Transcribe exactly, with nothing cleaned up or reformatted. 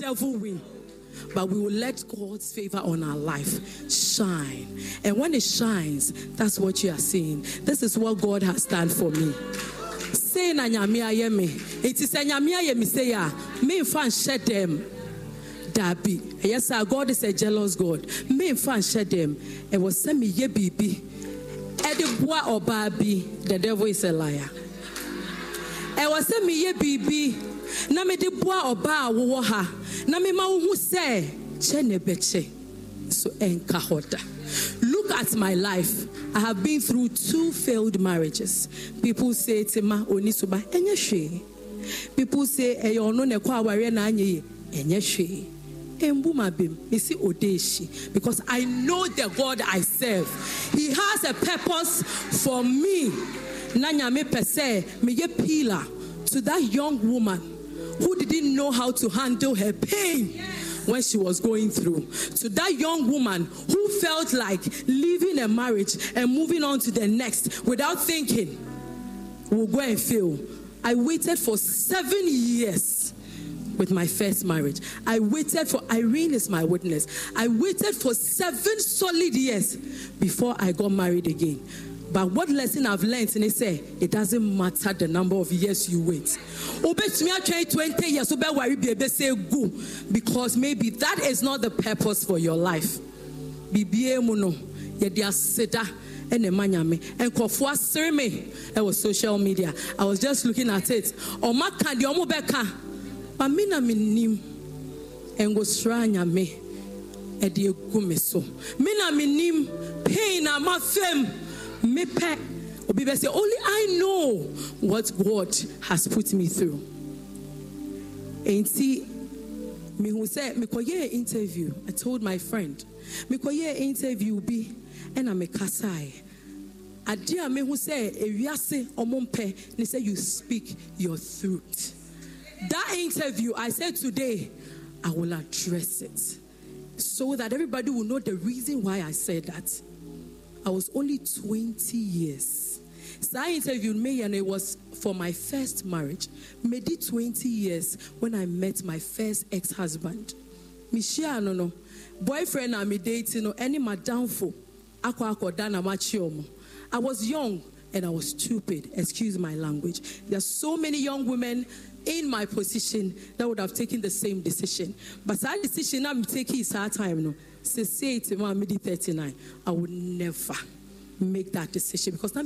devil win. But we will let God's favor on our life shine. And when it shines, that's what you are seeing. This is what God has done for me. Say na nyame ayeme. It is a nyame ayeme say ya. Me fan shed them. Dabi. Yes, sir, God is a jealous God. Me fan shed them. It was semi ye bibi. Edibwa or babi. The devil is a liar. It was semi ye bibi. Na me dibwa or ba wo ha. Na me ma hu say chene beche. So enka hoda. Look at my life. I have been through two failed marriages. People say Tima onisuba enye she. People say eyo no ne kwa aware na anye enye she. Embu mabim isi odeshi, because I know the God I serve. He has a purpose for me. Nanya me pese me ye pillar to that young woman who didn't know how to handle her pain when she was going through. To that young woman who felt like leaving a marriage and moving on to the next without thinking, we'll go and fail. I waited for seven years with my first marriage. I waited for, Irene is my witness. I waited for seven solid years before I got married again. But what lesson I've learned, and they say, it doesn't matter the number of years you wait. twenty years, because maybe that is not the purpose for your life. And Kofua Sirme, it was social media. I was just looking at it. Omaka di omubeka, Pamina minim, and go stranya me, Eddie Gumeso. Mina minim, pain, ama fem. Me pe obi be say only I know what God has put me through. And see me who said me koye interview. I told my friend me koye interview be and I'm a kasai. Adia me who say ewiase omompe ni say you speak your truth. That interview I said today I will address it so that everybody will know the reason why I said that. I was only twenty years. So I interviewed me and it was for my first marriage. Maybe twenty years when I met my first ex-husband. Michia no no. Boyfriend I'm dating no any madamfo. Ako ako dana machiomo. I was young and I was stupid. Excuse my language. There are so many young women in my position that would have taken the same decision. But that decision I'm taking is our time no. Say to my mid thirty-nine, I would never make that decision because